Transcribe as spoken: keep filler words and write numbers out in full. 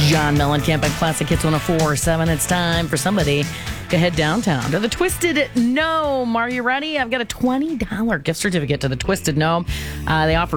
John Mellencamp at Classic Hits one oh four point seven. It's time for somebody to head downtown to the Twisted Gnome. Are you ready? I've got a twenty dollars gift certificate to the Twisted Gnome. Uh, they offer